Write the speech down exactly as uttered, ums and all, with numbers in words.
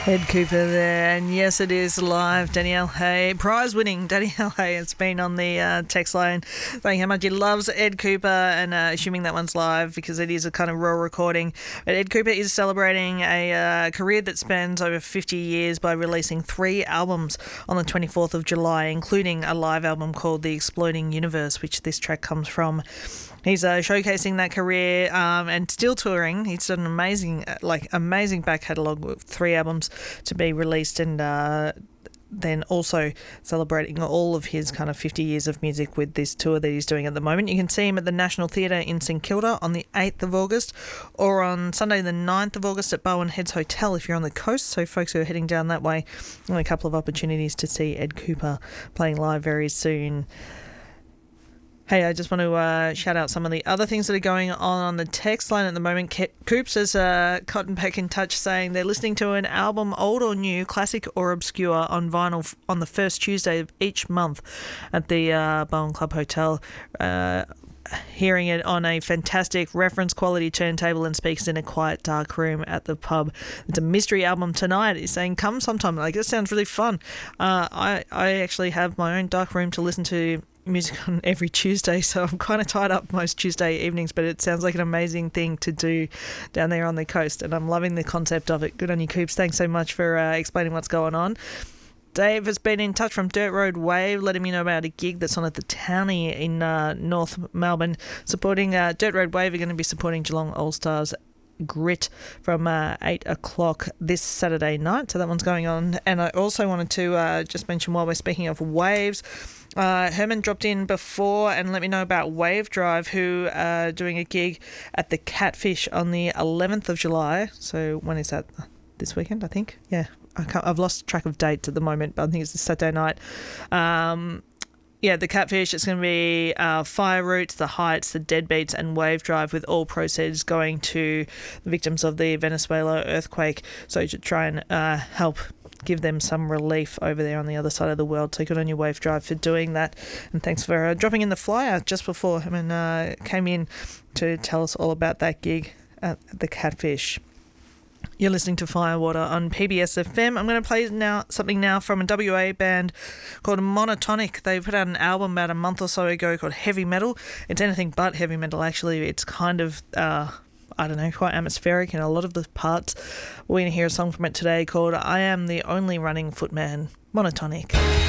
Ed Cooper there, and yes, it is live. Danielle Hay, prize-winning Danielle Hay, has been on the uh, text line saying how much he loves Ed Cooper, and uh, assuming that one's live because it is a kind of raw recording. But Ed Cooper is celebrating a uh, career that spans over fifty years by releasing three albums on the twenty-fourth of July, including a live album called The Exploding Universe, which this track comes from. He's uh, showcasing that career um, and still touring. He's done an amazing, like amazing back catalogue with three albums to be released, and uh, then also celebrating all of his kind of fifty years of music with this tour that he's doing at the moment. You can see him at the National Theatre in St Kilda on the eighth of August, or on Sunday the ninth of August at Bowen Heads Hotel if you're on the coast. So folks who are heading down that way, only a couple of opportunities to see Ed Cooper playing live very soon. Hey, I just want to uh, shout out some of the other things that are going on on the text line at the moment. Ke- Coops has uh, gotten back in touch saying they're listening to an album, old or new, classic or obscure, on vinyl f- on the first Tuesday of each month at the uh, Bowen Club Hotel. Uh, hearing it on a fantastic reference quality turntable and speakers in a quiet dark room at the pub. It's a mystery album tonight. He's saying come sometime. Like, this sounds really fun. Uh, I, I actually have my own dark room to listen to music on every Tuesday, so I'm kind of tied up most Tuesday evenings, but it sounds like an amazing thing to do down there on the coast, and I'm loving the concept of it. Good on you, Coops. Thanks so much for uh, explaining what's going on. Dave has been in touch from Dirt Road Wave, letting me know about a gig that's on at the Townie in uh, North Melbourne. Supporting uh, Dirt Road Wave are going to be supporting Geelong All Stars Grit from uh, eight o'clock this Saturday night. So that one's going on. And I also wanted to uh, just mention, while we're speaking of waves, uh, Herman dropped in before and let me know about Wave Drive, who are doing a gig at the Catfish on the eleventh of July. So when is that? This weekend, I think. Yeah, I can't, I've lost track of dates at the moment, but I think it's the Saturday night. Um, Yeah, the Catfish, it's going to be uh, Fire Roots, The Heights, The Deadbeats and Wave Drive, with all proceeds going to the victims of the Venezuela earthquake, so to try and uh, help give them some relief over there on the other side of the world. So good on your Wave Drive for doing that, and thanks for uh, dropping in the flyer just before him and uh, came in to tell us all about that gig at the Catfish. You're listening to Firewater on P B S F M. I'm going to play now something now from a W A band called Monotonic. They put out an album about a month or so ago called Heavy Metal. It's anything but heavy metal, actually. It's kind of, uh, I don't know, quite atmospheric in a lot of the parts. We're going to hear a song from it today called I Am the Only Running Footman. Monotonic.